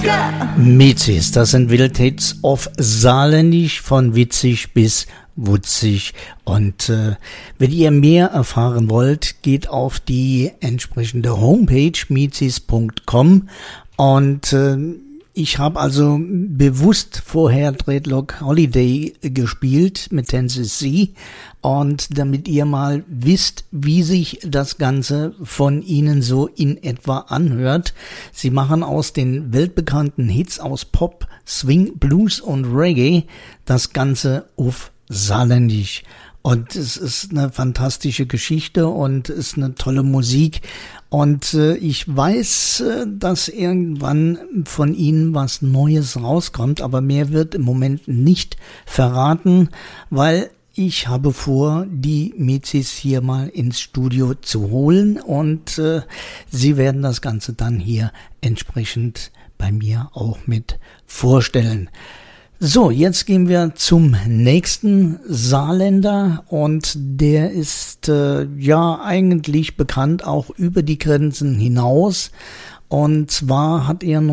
Mezis, das sind Wildhits auf Saarländisch, von witzig bis wutzig. Und wenn ihr mehr erfahren wollt, geht auf die entsprechende Homepage mezis.com. Und ich habe also bewusst vorher Dreadlock Holiday gespielt mit Tennessee, und damit ihr mal wisst, wie sich das Ganze von ihnen so in etwa anhört. Sie machen aus den weltbekannten Hits aus Pop, Swing, Blues und Reggae das Ganze auf Saarländisch. Und es ist eine fantastische Geschichte und es ist eine tolle Musik. Und ich weiß, dass irgendwann von ihnen was Neues rauskommt, aber mehr wird im Moment nicht verraten, weil ich habe vor, die Mezis hier mal ins Studio zu holen, und sie werden das Ganze dann hier entsprechend bei mir auch mit vorstellen. So, jetzt gehen wir zum nächsten Saarländer, und der ist ja eigentlich bekannt auch über die Grenzen hinaus. Und zwar hat er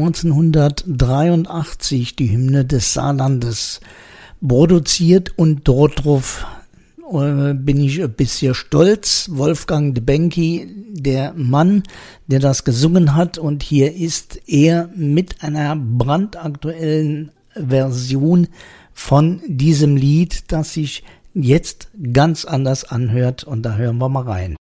1983 die Hymne des Saarlandes produziert, und dort drauf bin ich ein bisschen stolz. Wolfgang de Benki, der Mann, der das gesungen hat, und hier ist er mit einer brandaktuellen Version von diesem Lied, das sich jetzt ganz anders anhört, und da hören wir mal rein.